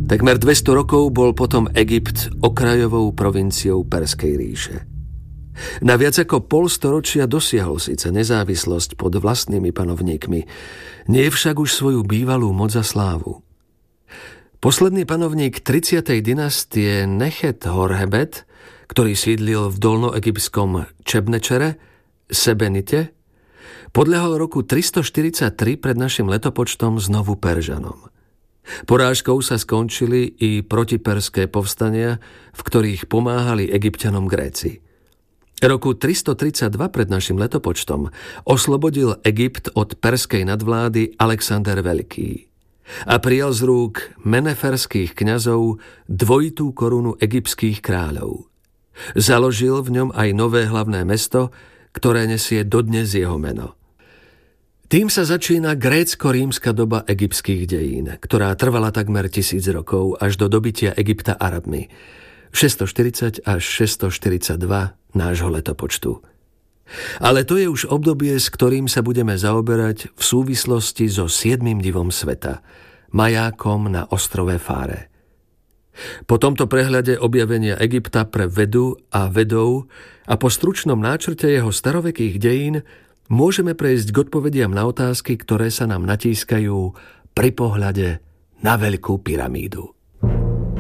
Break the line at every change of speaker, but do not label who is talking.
Takmer 200 rokov bol potom Egypt okrajovou provinciou Perskej ríše. Na viac ako polstoročia dosiahol síce nezávislosť pod vlastnými panovníkmi, nie však už svoju bývalú moc a slávu. Posledný panovník 30. dynastie Nechet Horhebet, ktorý sídlil v dolnoegyptskom Čebnečere, Sebenite, podľahol roku 343 pred našim letopočtom znovu Peržanom. Porážkou sa skončili i protiperské povstania, v ktorých pomáhali Egypťanom Gréci. Roku 332 pred našim letopočtom oslobodil Egypt od perskej nadvlády Alexander Veľký a prijal z rúk meneferských kňazov dvojitú korunu egyptských kráľov. Založil v ňom aj nové hlavné mesto, ktoré nesie dodnes jeho meno. Tým sa začína grécko-rímska doba egyptských dejín, ktorá trvala takmer 1000 rokov až do dobytia Egypta Arabmi, 640 až 642 nášho letopočtu. Ale to je už obdobie, s ktorým sa budeme zaoberať v súvislosti so 7. divom sveta, majákom na ostrove Fáre. Po tomto prehľade objavenia Egypta pre vedu a vedov a po stručnom náčrte jeho starovekých dejín môžeme prejsť k odpovediam na otázky, ktoré sa nám natískajú pri pohľade na Veľkú pyramídu.